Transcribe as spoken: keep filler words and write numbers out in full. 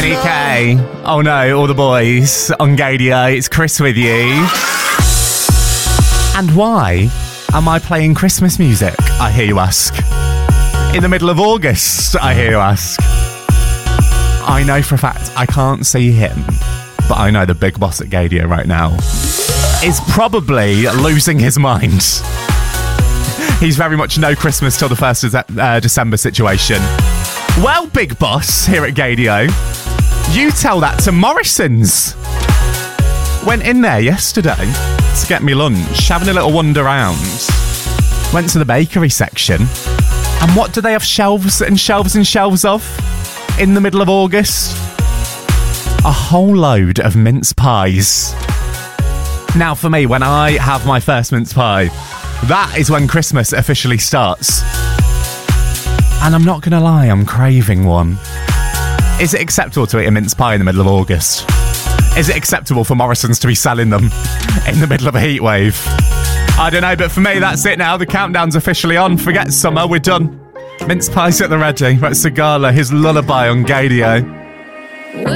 Stephanie K. Oh no, all the boys on Gadio. It's Chris with you. And why am I playing Christmas music, I hear you ask? In the middle of August, I hear you ask. I know for a fact I can't see him, but I know the big boss at Gadio right now is probably losing his mind. He's very much no Christmas till the first of uh, December situation. Well, big boss here at Gadio, you tell that to Morrison's. Went in there yesterday to get me lunch, having a little wander around. Went to the bakery section, and what do they have shelves and shelves and shelves of in the middle of August? A whole load of mince pies. Now, for me, when I have my first mince pie, that is when Christmas officially starts. And I'm not going to lie, I'm craving one. Is it acceptable to eat a mince pie in the middle of August? Is it acceptable for Morrison's to be selling them in the middle of a heatwave? I don't know, but for me, that's it now. The countdown's officially on. Forget summer, we're done. Mince pies at the ready. Right, Sigala, his lullaby on Gadio.